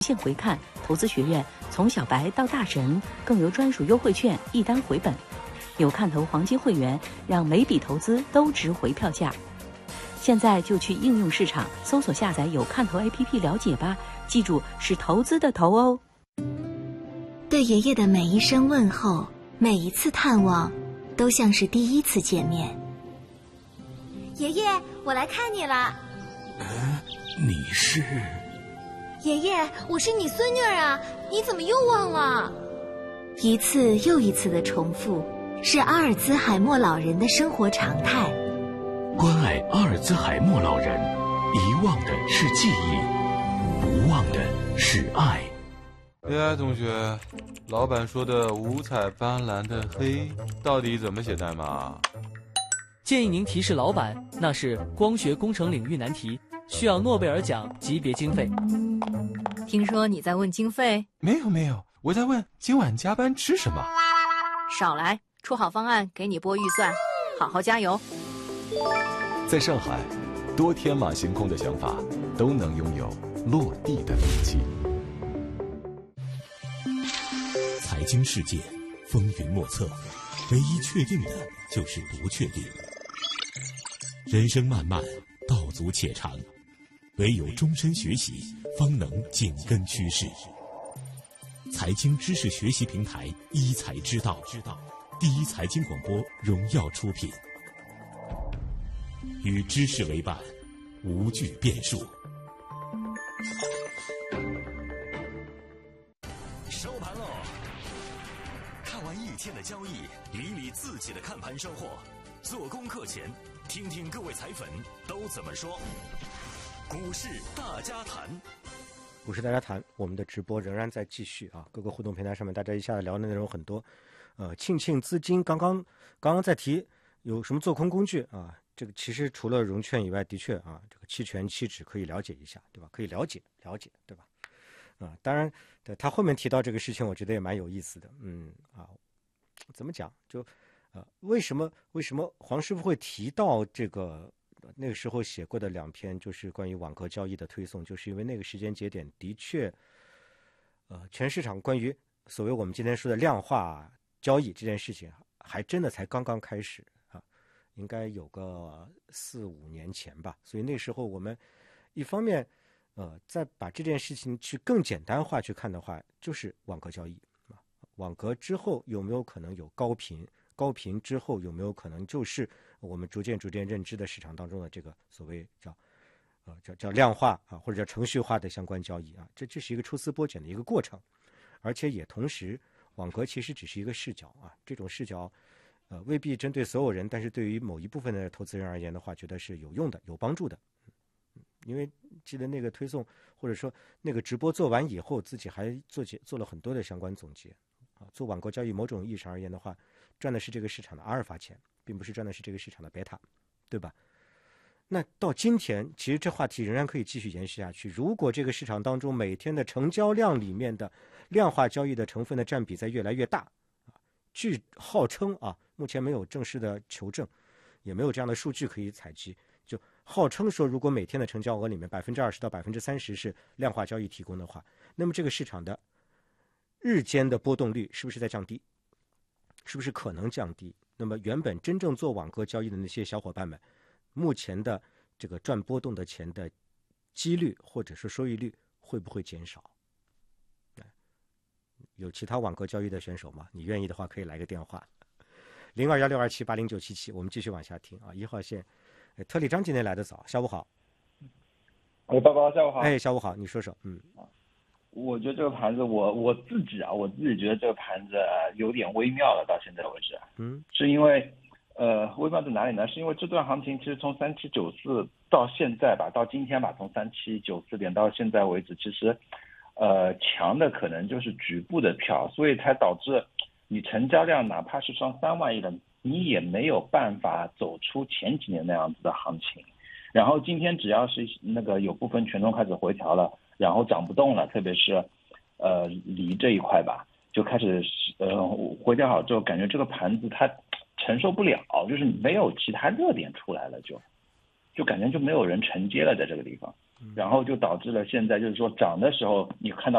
线回看，投资学院从小白到大神，更有专属优惠券一单回本。有看头黄金会员，让每笔投资都值回票价。现在就去应用市场搜索下载有看头 APP 了解吧，记住是投资的投哦。 对爷爷的每一声问候，每一次探望，都像是第一次见面。 爷爷，我来看你了。 你是？ 爷爷，我是你孙女儿啊，你怎么又忘了？ 一次又一次的重复，是阿尔兹海默老人的生活常态。 关爱阿尔兹海默老人，遗忘的是记忆，不忘的是爱。 AI 同学，老板说的五彩斑斓的黑到底怎么写代码？ 建议您提示老板，那是光学工程领域难题，需要诺贝尔奖级别经费。 听说你在问经费？ 没有，我在问今晚加班吃什么。 少来，出好方案给你拨预算，好好加油。 在上海，多天马行空的想法都能拥有落地的勇气。 财经世界风云莫测，唯一确定的就是不确定。人生漫漫，道阻且长，唯有终身学习，方能紧跟趋势。财经知识学习平台一财之道，第一财经广播荣耀出品，与知识为伴，无惧变数。 收盘喽！看完一天的交易，理理自己的看盘收获。做功课前，听听各位财粉都怎么说。股市大家谈。 股市大家谈，我们的直播仍然在继续啊！各个互动平台上面，大家一下子聊的内容很多。庆资金刚刚在提有什么做空工具啊？这个其实除了融券以外，的确啊，这个期权、期指可以了解一下，对吧？可以了解，对吧？当然，他后面提到这个事情，我觉得也蛮有意思的。怎么讲？就为什么黄师傅会提到这个？那个时候写过的2篇就是关于网格交易的推送，就是因为那个时间节点的确，全市场关于所谓我们今天说的量化交易这件事情，还真的才刚刚开始啊，应该有个4-5年前吧。所以那时候我们一方面，再把这件事情去更简单化去看的话，就是网格交易啊，网格之后有没有可能有高频？高频之后有没有可能就是我们逐渐认知的市场当中的这个所谓叫量化啊，或者叫程序化的相关交易啊？这是一个抽丝剥茧的一个过程，而且也同时，网格其实只是一个视角啊，这种视角未必针对所有人，但是对于某一部分的投资人而言的话，觉得是有用的、有帮助的。因为记得那个推送或者说那个直播做完以后，自己还做了很多的相关总结啊。做网格交易某种意义上而言的话，赚的是这个市场的阿尔法钱，并不是赚的是这个市场的贝塔，对吧？那到今天，其实这话题仍然可以继续延续下去。如果这个市场当中每天的成交量里面的量化交易的成分的占比在越来越大，据号称啊，目前没有正式的求证，也没有这样的数据可以采集，就号称说，如果每天的成交额里面20%到30%是量化交易提供的话，那么这个市场的日间的波动率是不是在降低？是不是可能降低？那么原本真正做网格交易的那些小伙伴们，目前的这个赚波动的钱的几率或者说收益率会不会减少？有其他网格交易的选手吗？你愿意的话可以来个电话021627809777，我们继续往下听啊。1号线特里张今天来得早，下午好。 报告下午好。 下午好，你说说。 我觉得这个盘子我自己觉得这个盘子有点微妙了，到现在为止。是因为微妙在哪里呢？是因为这段行情其实从3794到现在吧，到今天吧，从3794点到现在为止，其实强的可能就是局部的票，所以才导致你成交量哪怕是上3万亿了，你也没有办法走出前几年那样子的行情。然后今天只要是那个有部分权重开始回调了，然后涨不动了，特别是锂这一块吧，就开始回调好之后，感觉这个盘子它承受不了，就是没有其他热点出来了，就感觉就没有人承接了在这个地方。 然后就导致了现在就是说涨的时候你看到